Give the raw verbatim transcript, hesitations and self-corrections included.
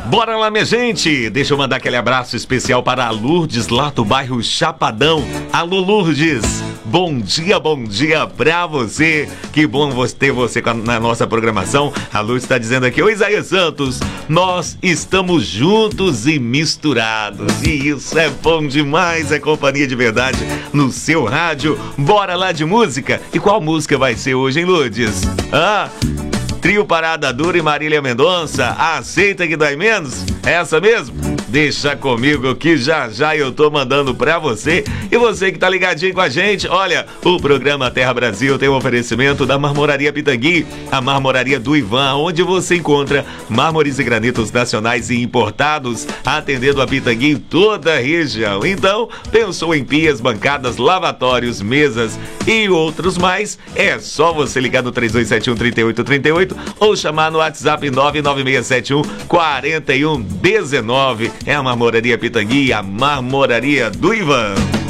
Bora lá, minha gente! Deixa eu mandar aquele abraço especial para a Lourdes, lá do bairro Chapadão. Alô, Lourdes! Bom dia, bom dia pra você. Que bom ter você na nossa programação. A Lourdes está dizendo aqui: oi, Isaías Santos, nós estamos juntos e misturados. E isso é bom demais, é companhia de verdade no seu rádio. Bora lá de música. E qual música vai ser hoje, hein, Lourdes? Ah... Trio Parada Dura e Marília Mendonça, aceita que dói menos? Essa mesmo? Deixa comigo que já já eu tô mandando pra você. E você que tá ligadinho com a gente, olha, o programa Terra Brasil tem um oferecimento da Marmoraria Pitangui, a marmoraria do Ivan, onde você encontra mármores e granitos nacionais e importados, atendendo a Pitangui em toda a região. Então, pensou em pias, bancadas, lavatórios, mesas e outros mais? É só você ligar no três dois sete um, três oito três oito ou chamar no WhatsApp nove nove seis sete um, quatro um um nove. É a Marmoraria Pitangui, a marmoraria do Ivan.